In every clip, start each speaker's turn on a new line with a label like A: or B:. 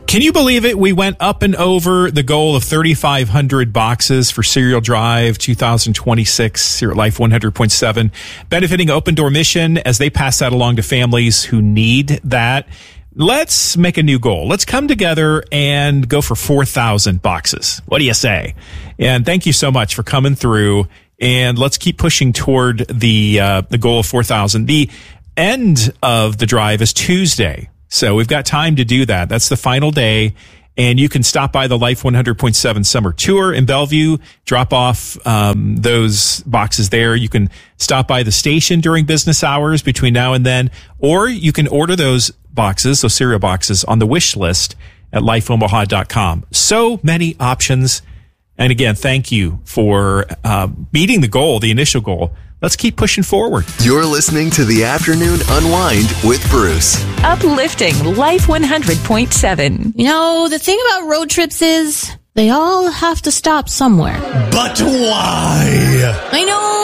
A: Can you believe it? We went up and over the goal of 3,500 boxes for Serial Drive 2026 here at Life 100.7, benefiting Open Door Mission as they pass that along to families who need that. Let's make a new goal. Let's come together and go for 4,000 boxes. What do you say? And thank you so much for coming through. And let's keep pushing toward the goal of 4,000. The end of the drive is Tuesday. So we've got time to do that. That's the final day. And you can stop by the Life 100.7 Summer Tour in Bellevue, drop off those boxes there. You can stop by the station during business hours between now and then, or you can order those boxes, those cereal boxes, on the wish list at lifeomaha.com. So many options. And again, thank you for meeting the goal, the initial goal. Let's keep pushing forward.
B: You're listening to The Afternoon Unwind with Bruce.
C: Uplifting Life 100.7.
D: You know, the thing about road trips is they all have to stop somewhere.
E: But why?
D: I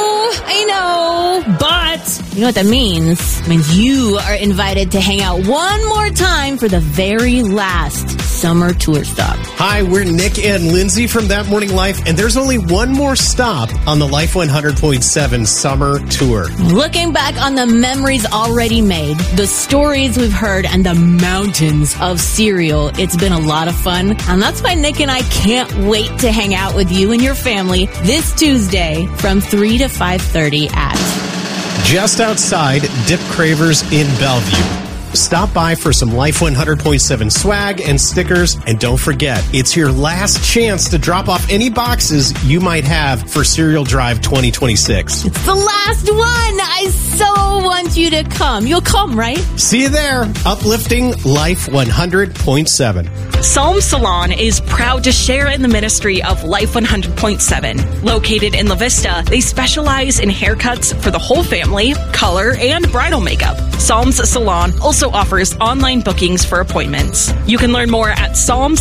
D: know, but you know what that means? It means you are invited to hang out one more time for the very last summer tour stop.
E: Hi, we're Nick and Lindsay from That Morning Life, and there's only one more stop on the Life 100.7 summer tour.
D: Looking back on the memories already made, the stories we've heard, and the mountains of cereal, it's been a lot of fun. And that's why Nick and I can't wait to hang out with you and your family this Tuesday from 3 to 5:30 at
E: Just outside Dip Cravers in Bellevue. Stop by for some Life 100.7 swag and stickers. And don't forget, it's your last chance to drop off any boxes you might have for Serial Drive 2026.
D: It's the last one. I so want you to come. You'll come, right?
E: See you there. Uplifting Life 100.7.
F: Psalm Salon is proud to share in the ministry of Life 100.7. Located in La Vista, they specialize in haircuts for the whole family, color, and bridal makeup. Psalms Salon also offers online bookings for appointments. You can learn more at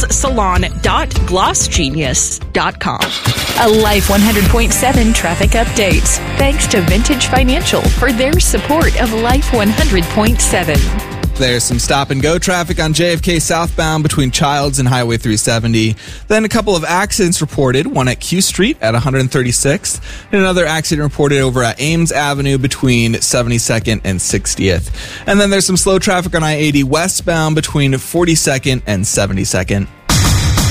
F: psalmssalon.glossgenius.com.
C: A Life 100.7 traffic update. Thanks to Vintage Financial for their support of Life 100.7.
G: There's some stop-and-go traffic on JFK southbound between Childs and Highway 370. Then a couple of accidents reported, one at Q Street at 136th, and another accident reported over at Ames Avenue between 72nd and 60th. And then there's some slow traffic on I-80 westbound between 42nd and 72nd.